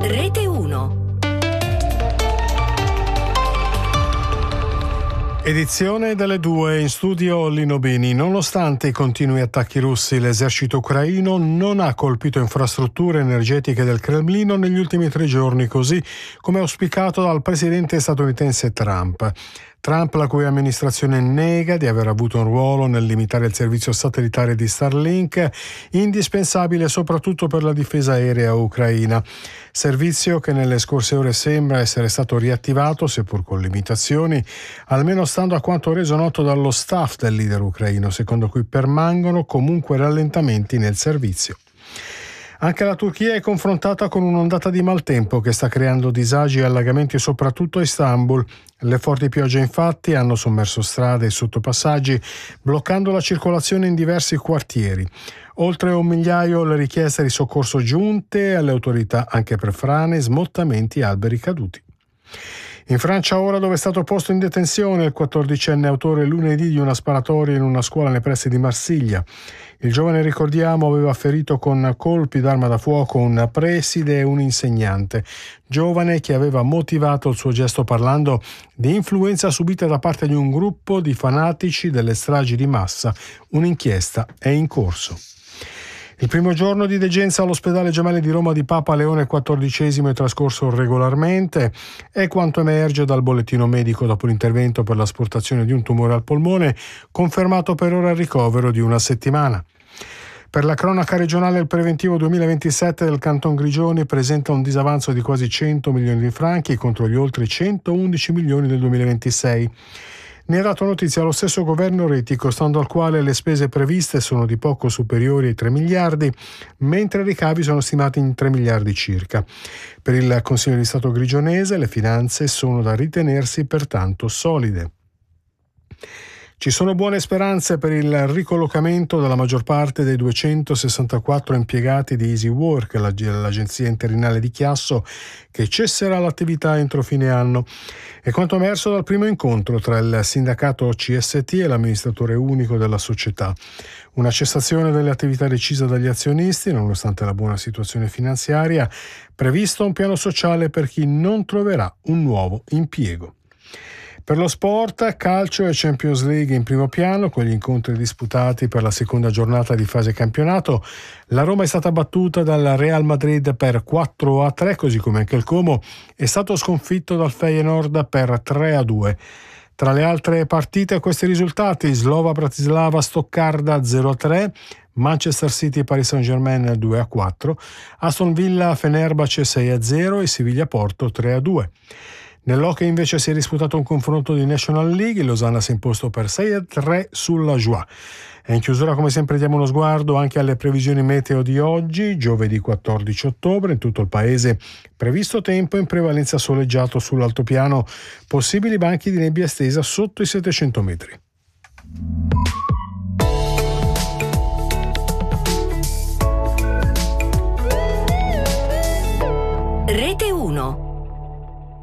Rete 1. Edizione delle 2, in studio Lino Bini. Nonostante i continui attacchi russi, l'esercito ucraino non ha colpito infrastrutture energetiche del Cremlino negli ultimi 3 giorni, così come auspicato dal presidente statunitense Trump. Trump, la cui amministrazione nega di aver avuto un ruolo nel limitare il servizio satellitare di Starlink, indispensabile soprattutto per la difesa aerea ucraina. Servizio che nelle scorse ore sembra essere stato riattivato, seppur con limitazioni, almeno stando a quanto reso noto dallo staff del leader ucraino, secondo cui permangono comunque rallentamenti nel servizio. Anche la Turchia è confrontata con un'ondata di maltempo che sta creando disagi e allagamenti soprattutto a Istanbul. Le forti piogge infatti hanno sommerso strade e sottopassaggi, bloccando la circolazione in diversi quartieri. Oltre 1 migliaio le richieste di soccorso giunte alle autorità anche per frane, smottamenti e alberi caduti. In Francia ora, dove è stato posto in detenzione il 14enne autore lunedì di una sparatoria in una scuola nei pressi di Marsiglia. Il giovane, ricordiamo, aveva ferito con colpi d'arma da fuoco un preside e un insegnante, giovane che aveva motivato il suo gesto parlando di influenza subita da parte di un gruppo di fanatici delle stragi di massa. Un'inchiesta è in corso. Il primo giorno di degenza all'ospedale Gemelli di Roma di Papa Leone XIV è trascorso regolarmente, è quanto emerge dal bollettino medico dopo l'intervento per l'asportazione di un tumore al polmone, confermato per ora il ricovero di 1 settimana. Per la cronaca regionale, il preventivo 2027 del Canton Grigioni presenta un disavanzo di quasi 100 milioni di franchi contro gli oltre 111 milioni del 2026. Ne ha dato notizia lo stesso governo retico, stando al quale le spese previste sono di poco superiori ai 3 miliardi, mentre i ricavi sono stimati in 3 miliardi circa. Per il Consiglio di Stato grigionese le finanze sono da ritenersi pertanto solide. Ci sono buone speranze per il ricollocamento della maggior parte dei 264 impiegati di Easy Work, l'agenzia interinale di Chiasso, che cesserà l'attività entro fine anno. È quanto emerso dal primo incontro tra il sindacato CST e l'amministratore unico della società. Una cessazione delle attività decisa dagli azionisti, nonostante la buona situazione finanziaria, previsto un piano sociale per chi non troverà un nuovo impiego. Per lo sport, calcio e Champions League in primo piano, con gli incontri disputati per la seconda giornata di fase campionato. La Roma è stata battuta dal Real Madrid per 4-3, così come anche il Como è stato sconfitto dal Feyenoord per 3-2. Tra le altre partite, questi risultati: Slova Bratislava Stoccarda 0-3, Manchester City Paris Saint-Germain 2-4, Aston Villa Fenerbahce 6-0 e Siviglia Porto 3-2. Nell'hockey invece si è disputato un confronto di National League, il Losanna si è imposto per 6-3 sulla Joie. E in chiusura, come sempre, diamo uno sguardo anche alle previsioni meteo di oggi, giovedì 14 ottobre, in tutto il paese previsto tempo in prevalenza soleggiato sull'altopiano, possibili banchi di nebbia estesa sotto i 700 metri.